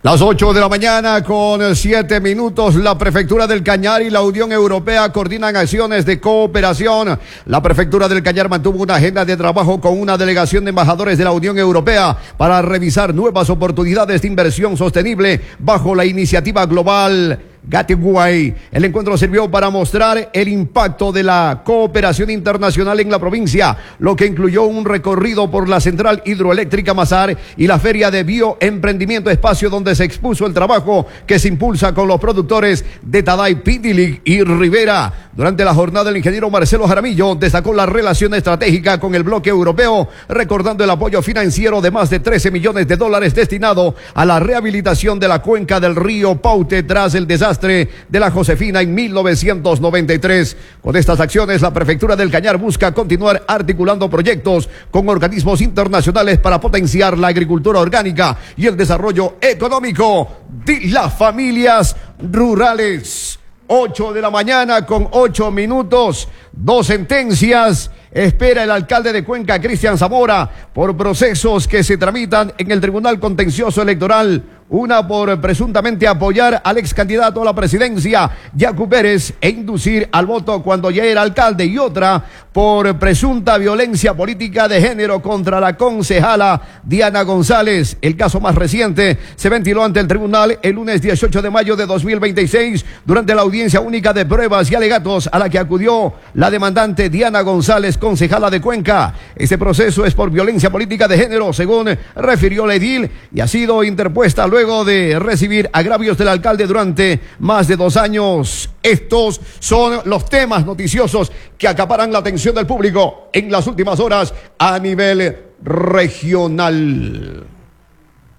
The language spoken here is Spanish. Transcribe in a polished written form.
Las 8 de la mañana con 7 minutos, la Prefectura del Cañar y la Unión Europea coordinan acciones de cooperación. La Prefectura del Cañar mantuvo una agenda de trabajo con una delegación de embajadores de la Unión Europea para revisar nuevas oportunidades de inversión sostenible bajo la iniciativa global Gateway. El encuentro sirvió para mostrar el impacto de la cooperación internacional en la provincia, lo que incluyó un recorrido por la central hidroeléctrica Mazar y la feria de bioemprendimiento, espacio donde se expuso el trabajo que se impulsa con los productores de Taday, Pitilic y Rivera. Durante la jornada, el ingeniero Marcelo Jaramillo destacó la relación estratégica con el bloque europeo, recordando el apoyo financiero de más de 13 millones de dólares destinado a la rehabilitación de la cuenca del río Paute tras el desastre de la Josefina en 1993. Con estas acciones, la Prefectura del Cañar busca continuar articulando proyectos con organismos internacionales para potenciar la agricultura orgánica y el desarrollo económico de las familias rurales. 8 de la mañana con 8 minutos, 2 sentencias espera el alcalde de Cuenca, Cristian Zamora, por procesos que se tramitan en el Tribunal Contencioso Electoral. Una por presuntamente apoyar al ex candidato a la presidencia, Yacu Pérez, e inducir al voto cuando ya era alcalde, y otra por presunta violencia política de género contra la concejala Diana González. El caso más reciente se ventiló ante el tribunal el lunes 18 de mayo de 2026 durante la audiencia única de pruebas y alegatos a la que acudió la demandante Diana González, concejala de Cuenca. Este proceso es por violencia política de género, según refirió la edil, y ha sido interpuesta luego de recibir agravios del alcalde durante más de 2 años. Estos son los temas noticiosos que acaparan la atención del público en las últimas horas a nivel regional.